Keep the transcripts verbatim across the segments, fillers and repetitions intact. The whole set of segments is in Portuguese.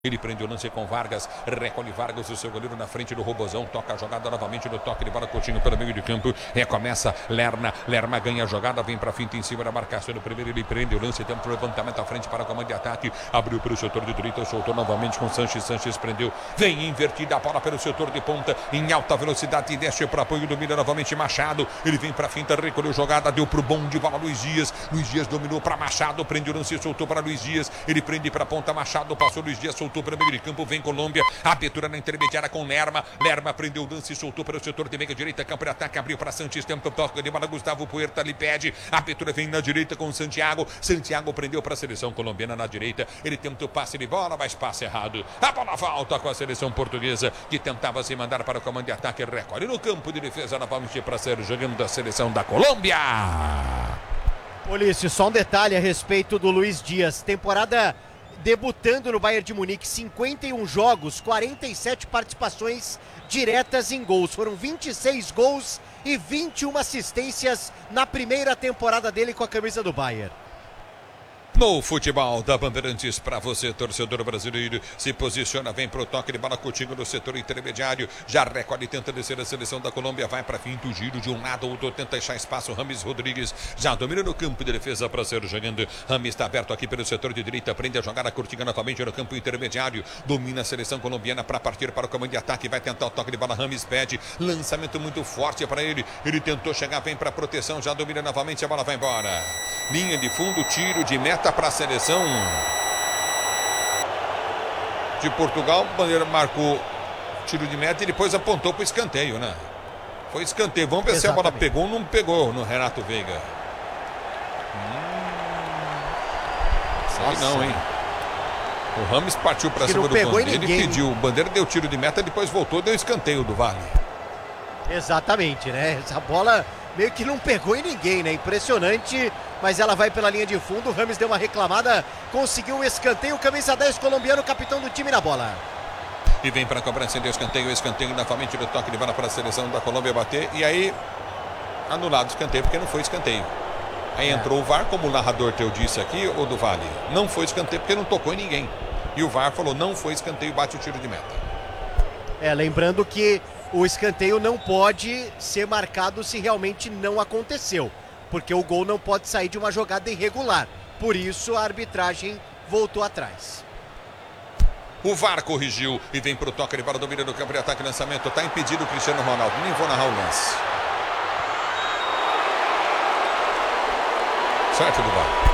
Ele prende o lance com Vargas, recolhe Vargas, o seu goleiro na frente do Robozão, toca a jogada novamente no toque de bola, Coutinho pelo meio de campo, recomeça Lerma, Lerma ganha a jogada, vem pra finta em cima da marcação, no primeiro ele prende o lance, tem um levantamento à frente para o comando de ataque, abriu para o setor de direita, soltou novamente com Sanches, Sanches prendeu, vem invertida a bola pelo setor de ponta, em alta velocidade, desce para apoio, domina novamente Machado, ele vem pra finta, recolheu jogada, deu pro bom de bola Luiz Dias, Luiz Dias dominou para Machado, prende o lance, soltou para Luiz Dias, ele prende para ponta, Machado, passou Luiz Dias, soltou para o meio de campo, vem Colômbia, abertura na intermediária com Lerma, Lerma prendeu o lance, soltou para o setor de meia direita, campo de ataque, abriu para Sanches, tempo toca de bola, Gustavo Puerta lhe pede, abertura vem na direita com Santiago, Santiago prendeu para a seleção colombiana na direita, ele tenta o passe de bola, mas passe errado, a bola volta com a seleção portuguesa, que tentava se mandar para o comando de ataque, recolhe no campo de defesa, novamente para ser jogando da seleção da Colômbia. Ulisses, só um detalhe a respeito do Luiz Dias, temporada debutando no Bayern de Munique, cinquenta e um jogos, quarenta e sete participações diretas em gols. Foram vinte e seis gols e vinte e uma assistências na primeira temporada dele com a camisa do Bayern. No futebol da Bandeirantes, para você, torcedor brasileiro, se posiciona, vem pro toque de bola, Coutinho no setor intermediário, já recolhe, tenta descer a seleção da Colômbia, vai para fim do giro de um lado, outro tenta achar espaço, Rames Rodrigues já domina no campo de defesa para ser jogando, Rames está aberto aqui pelo setor de direita, prende a jogada, Coutinho novamente no campo intermediário, domina a seleção colombiana para partir para o comando de ataque, vai tentar o toque de bola, Rames pede, lançamento muito forte para ele, ele tentou chegar, vem para proteção, já domina novamente, a bola vai embora, linha de fundo, tiro de meta para a seleção de Portugal. O Bandeira marcou tiro de meta e depois apontou para o escanteio, né? Foi escanteio. Vamos ver Exatamente. se a bola pegou ou não pegou no Renato Veiga. Hum, sei não, hein? O Rames partiu para cima do Bandeira. Ele pediu. O Bandeira deu tiro de meta, depois voltou, deu escanteio do Vale. Exatamente, né? Essa bola meio que não pegou em ninguém, né? Impressionante, mas ela vai pela linha de fundo, o Rames deu uma reclamada, conseguiu um escanteio, camisa dez colombiano, capitão do time na bola. E vem para a cobrança de escanteio, escanteio novamente do toque de bola para a seleção da Colômbia bater, e aí anulado o escanteio, porque não foi escanteio. Aí é. entrou o V A R, como o narrador teu disse aqui, ou do Vale, não foi escanteio porque não tocou em ninguém. E o V A R falou, não foi escanteio, bate o tiro de meta. É, lembrando que o escanteio não pode ser marcado se realmente não aconteceu, porque o gol não pode sair de uma jogada irregular. Por isso a arbitragem voltou atrás. O V A R corrigiu e vem para o toque de bola, domina do campo de ataque, lançamento. Está impedido o Cristiano Ronaldo, nem vou narrar o lance. Certo do V A R.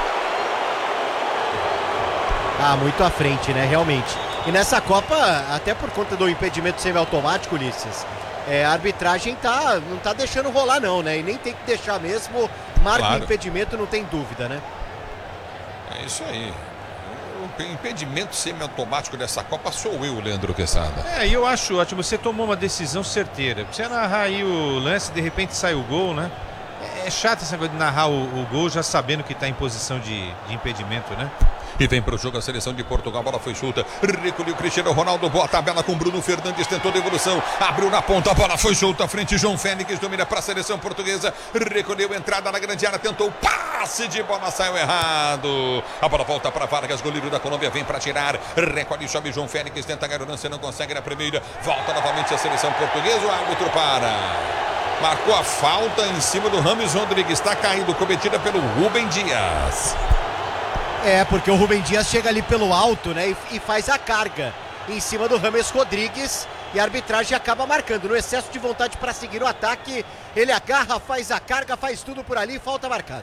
Ah, muito à frente, né, realmente. E nessa Copa, até por conta do impedimento semiautomático, Ulisses, é, a arbitragem tá, não tá deixando rolar não, né? E nem tem que deixar mesmo, marca claro. o impedimento, não tem dúvida, né? É isso aí. O impedimento semiautomático dessa Copa sou eu, Leandro Quesada. É, e eu acho ótimo, você tomou uma decisão certeira. Você narrar aí o lance, de repente sai o gol, né? É chato essa coisa de narrar o, o gol já sabendo que está em posição de, de impedimento, né? E vem para o jogo a seleção de Portugal, a bola foi solta, recolheu o Cristiano Ronaldo, boa tabela com Bruno Fernandes, tentou devolução, abriu na ponta, a bola foi solta, à frente João Félix, domina para a seleção portuguesa, recolheu entrada na grande área, tentou o passe de bola, saiu errado, a bola volta para Vargas, goleiro da Colômbia, vem para tirar, recolhe, sobe João Félix, tenta ganhar o lance, não consegue na primeira, volta novamente a seleção portuguesa, o árbitro para... Marcou a falta em cima do Rames Rodrigues, está caído, cometida pelo Rubem Dias. É, porque o Rubem Dias chega ali pelo alto, né, e, e faz a carga em cima do Rames Rodrigues e a arbitragem acaba marcando. No excesso de vontade para seguir o ataque, ele agarra, faz a carga, faz tudo por ali, falta marcada.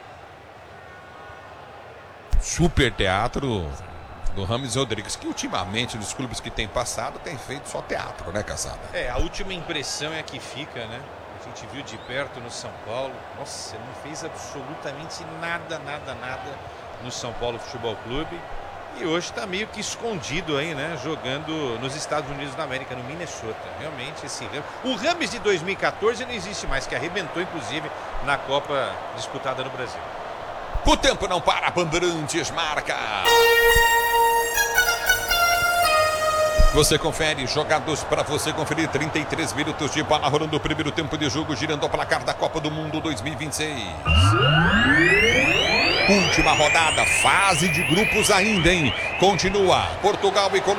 Super teatro do Rames Rodrigues, que ultimamente nos clubes que tem passado tem feito só teatro, né, Caçada? É, a última impressão é a que fica, né? A gente viu de perto no São Paulo. Nossa, ele não fez absolutamente nada, nada, nada no São Paulo Futebol Clube. E hoje está meio que escondido aí, né? Jogando nos Estados Unidos da América, no Minnesota. Realmente, esse Rames... O Rames de dois mil e quatorze não existe mais, que arrebentou, inclusive, na Copa disputada no Brasil. O tempo não para, Bandeirantes marca. Você confere, jogados para você conferir, trinta e três minutos de bola rolando o primeiro tempo de jogo, girando o placar da Copa do Mundo dois mil e vinte e seis. Última rodada, fase de grupos ainda, hein? Continua Portugal e Colômbia.